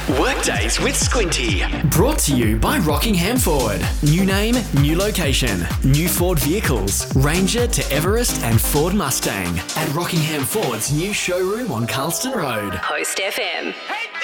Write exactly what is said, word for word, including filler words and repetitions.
Workdays with Squinty. Brought to you by Rockingham Ford. New name, new location. New Ford vehicles. Ranger to Everest and Ford Mustang. At Rockingham Ford's new showroom on Carlston Road. Coast F M. Hey,